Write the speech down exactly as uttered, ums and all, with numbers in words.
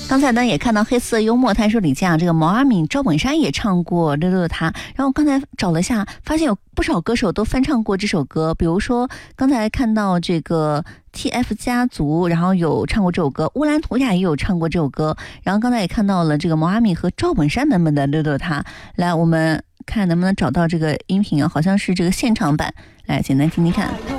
刚才呢也看到黑色幽默，他说李健啊，这个毛阿敏、赵本山也唱过《溜溜他》，然后刚才找了一下，发现有不少歌手都翻唱过这首歌，比如说刚才看到这个 T F 家族，然后有唱过这首歌，乌兰图雅也有唱过这首歌，然后刚才也看到了这个毛阿敏和赵本山版本的《溜溜他》，来我们看能不能找到这个音频啊，好像是这个现场版，来简单听听看。